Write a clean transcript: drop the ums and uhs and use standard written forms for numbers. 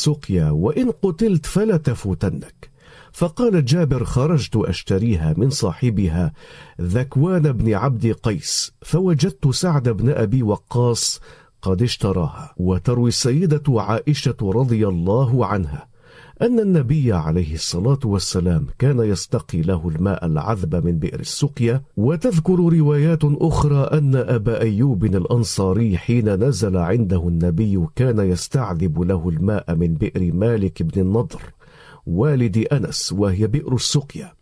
السقيا، وإن قتلت فلا تفوتنك. فقال جابر: خرجت أشتريها من صاحبها ذكوان بن عبد قيس، فوجدت سعد بن أبي وقاص قد اشتراها. وتروي السيدة عائشة رضي الله عنها أن النبي عليه الصلاة والسلام كان يستقي له الماء العذب من بئر السقيا. وتذكر روايات أخرى أن أبا أيوب الأنصاري حين نزل عنده النبي كان يستعذب له الماء من بئر مالك بن النضر والد أنس، وهي بئر السقيا.